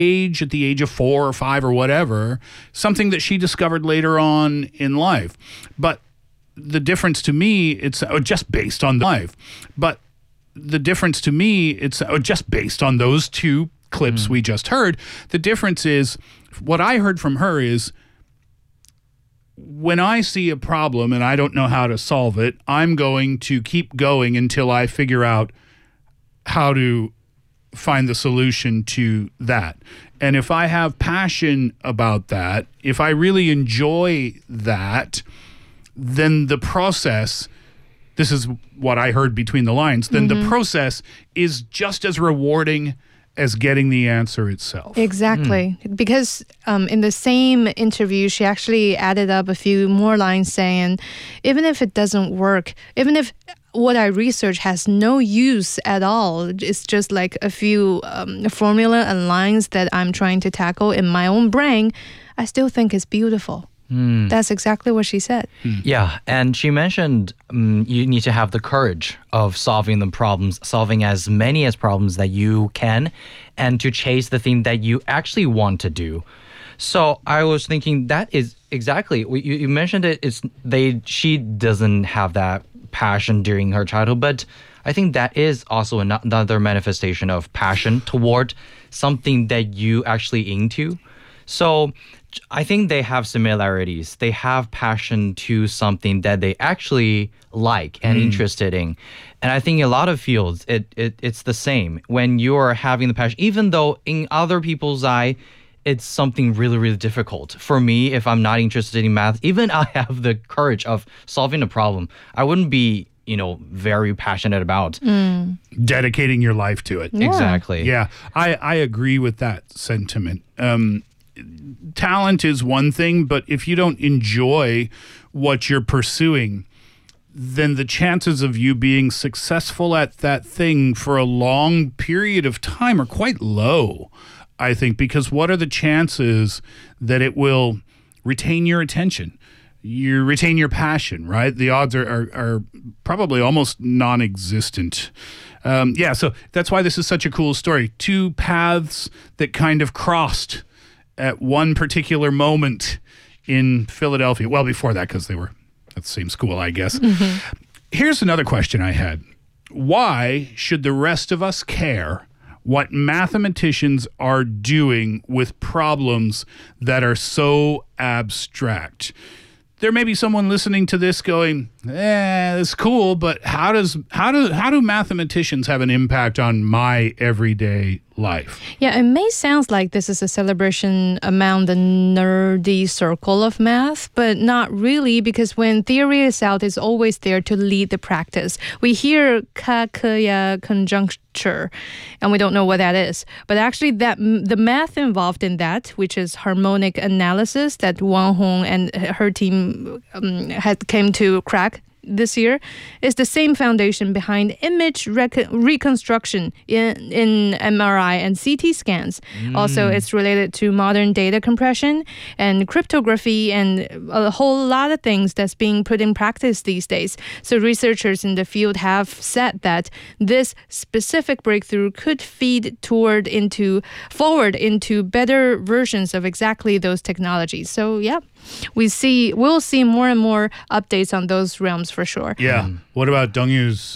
age, at the age of 4 or 5 or whatever, something that she discovered later on in life. But the difference to me, it's just based on life. But the difference to me, it's just based on those two clips we just heard. The difference is, what I heard from her is, when I see a problem and I don't know how to solve it, I'm going to keep going until I figure out how to find the solution to that. And if I have passion about that, if I really enjoy that, then the process, this is what I heard between the lines, then the process is just as rewarding as getting the answer itself. Exactly. Because in the same interview, she actually added up a few more lines saying, even if it doesn't work, even if what I research has no use at all, it's just like a few formula and lines that I'm trying to tackle in my own brain, I still think it's beautiful. That's exactly what she said. Yeah, and she mentioned you need to have the courage of solving the problems, solving as many as problems that you can, and to chase the thing that you actually want to do. So I was thinking that is exactly, you mentioned it, she doesn't have that passion during her childhood, but I think that is also another manifestation of passion toward something that you actually into. So I think they have similarities. They have passion to something that they actually like and interested in. And I think in a lot of fields, it's the same. When you're having the passion, even though in other people's eye, it's something really, really difficult. For me, if I'm not interested in math, even I have the courage of solving a problem, I wouldn't be, very passionate about. Dedicating your life to it. Yeah. Exactly. Yeah, I agree with that sentiment. Talent is one thing, but if you don't enjoy what you're pursuing, then the chances of you being successful at that thing for a long period of time are quite low, I think, because what are the chances that it will retain your attention? You retain your passion, right? The odds are probably almost non-existent. So that's why this is such a cool story. Two paths that kind of crossed at one particular moment in Philadelphia. Well, before that, because they were at the same school, I guess. Here's another question I had. Why should the rest of us care what mathematicians are doing with problems that are so abstract? There may be someone listening to this going, it's cool, but how do mathematicians have an impact on my everyday life? Yeah, it may sound like this is a celebration among the nerdy circle of math, but not really, because when theory is out, it's always there to lead the practice. We hear Kakuya conjuncture, and we don't know what that is. But actually, the math involved in that, which is harmonic analysis that Wang Hong and her team had came to crack this year, is the same foundation behind image reconstruction in MRI and CT scans. Also, it's related to modern data compression and cryptography and a whole lot of things that's being put in practice these days. So researchers in the field have said that this specific breakthrough could feed forward into better versions of exactly those technologies. So yeah, we'll see more and more updates on those realms for sure. Yeah. What about Dongyu's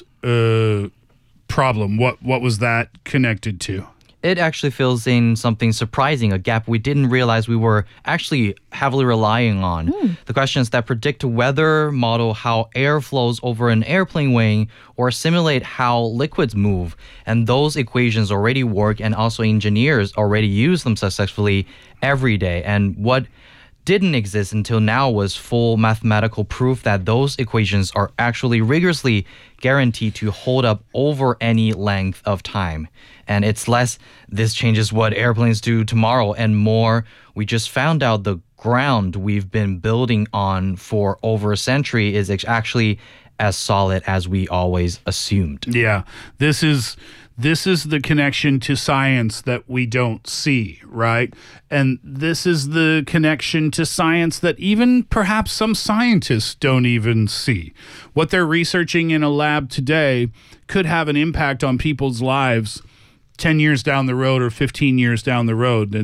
problem? What was that connected to? It actually fills in something surprising, a gap we didn't realize we were actually heavily relying on. The questions that predict weather, model how air flows over an airplane wing, or simulate how liquids move. And those equations already work, and also engineers already use them successfully every day. And what didn't exist until now was full mathematical proof that those equations are actually rigorously guaranteed to hold up over any length of time. And it's less, this changes what airplanes do tomorrow, and more, we just found out the ground we've been building on for over a century is actually as solid as we always assumed. Yeah, this is the connection to science that we don't see, right? And this is the connection to science that even perhaps some scientists don't even see. What they're researching in a lab today could have an impact on people's lives 10 years down the road or 15 years down the road. And